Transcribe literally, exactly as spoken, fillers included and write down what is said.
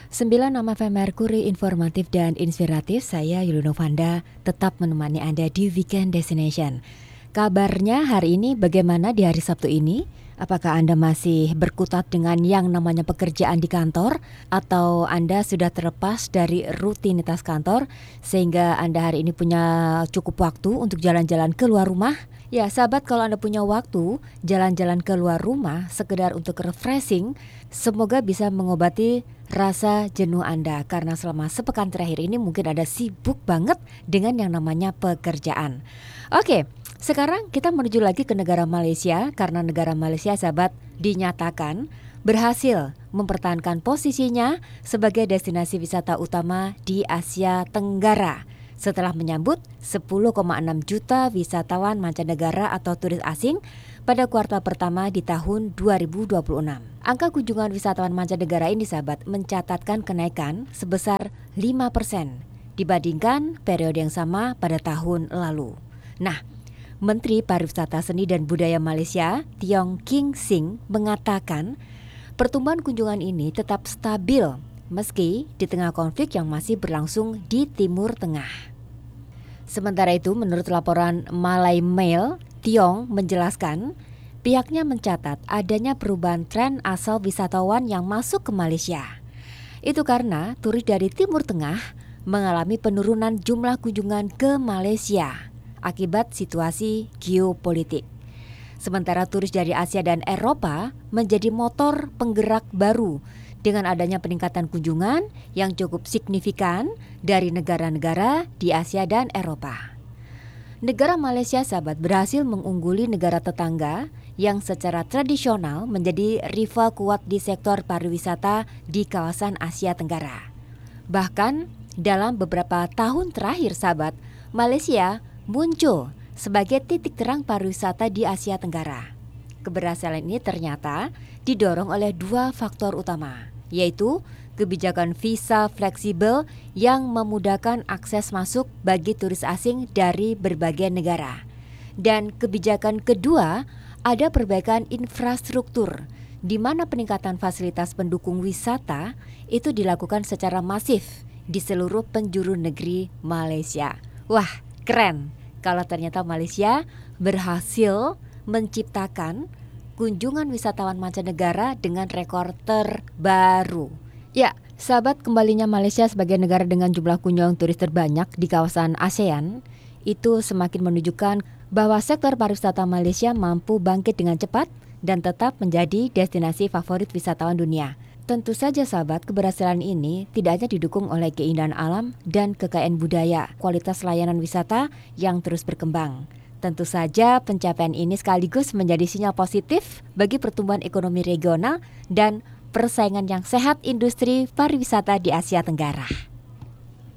Sembilan nama F M Mercury informatif dan inspiratif, saya Yulino Fanda tetap menemani Anda di Weekend Destination. Kabarnya hari ini bagaimana di hari Sabtu ini? Apakah Anda masih berkutat dengan yang namanya pekerjaan di kantor? Atau Anda sudah terlepas dari rutinitas kantor sehingga Anda hari ini punya cukup waktu untuk jalan-jalan keluar rumah? Ya sahabat, kalau Anda punya waktu jalan-jalan keluar rumah sekedar untuk refreshing, semoga bisa mengobati rasa jenuh Anda. Karena selama sepekan terakhir ini mungkin Anda sibuk banget dengan yang namanya pekerjaan. Oke, sekarang kita menuju lagi ke negara Malaysia. Karena negara Malaysia sahabat dinyatakan berhasil mempertahankan posisinya sebagai destinasi wisata utama di Asia Tenggara setelah menyambut sepuluh koma enam juta wisatawan mancanegara atau turis asing pada kuartal pertama di tahun dua ribu dua puluh enam. Angka kunjungan wisatawan mancanegara ini sahabat mencatatkan kenaikan sebesar lima persen dibandingkan periode yang sama pada tahun lalu. Nah, Menteri Pariwisata Seni dan Budaya Malaysia, Tiong King Sing, mengatakan pertumbuhan kunjungan ini tetap stabil meski di tengah konflik yang masih berlangsung di Timur Tengah. Sementara itu, menurut laporan Malay Mail, Tiong menjelaskan pihaknya mencatat adanya perubahan tren asal wisatawan yang masuk ke Malaysia. Itu karena turis dari Timur Tengah mengalami penurunan jumlah kunjungan ke Malaysia akibat situasi geopolitik. Sementara turis dari Asia dan Eropa menjadi motor penggerak baru dengan adanya peningkatan kunjungan yang cukup signifikan dari negara-negara di Asia dan Eropa. Negara Malaysia sahabat berhasil mengungguli negara tetangga yang secara tradisional menjadi rival kuat di sektor pariwisata di kawasan Asia Tenggara. Bahkan dalam beberapa tahun terakhir sahabat, Malaysia muncul sebagai titik terang pariwisata di Asia Tenggara. Keberhasilan ini ternyata didorong oleh dua faktor utama, yaitu kebijakan visa fleksibel yang memudahkan akses masuk bagi turis asing dari berbagai negara. Dan kebijakan kedua, ada perbaikan infrastruktur, di mana peningkatan fasilitas pendukung wisata itu dilakukan secara masif di seluruh penjuru negeri Malaysia. Wah, keren kalau ternyata Malaysia berhasil menciptakan kunjungan wisatawan mancanegara dengan rekor terbaru. Ya, sahabat, kembalinya Malaysia sebagai negara dengan jumlah kunjungan turis terbanyak di kawasan ASEAN itu semakin menunjukkan bahwa sektor pariwisata Malaysia mampu bangkit dengan cepat dan tetap menjadi destinasi favorit wisatawan dunia. Tentu saja sahabat, keberhasilan ini tidak hanya didukung oleh keindahan alam dan kekayaan budaya, kualitas layanan wisata yang terus berkembang. Tentu saja pencapaian ini sekaligus menjadi sinyal positif bagi pertumbuhan ekonomi regional dan persaingan yang sehat industri pariwisata di Asia Tenggara.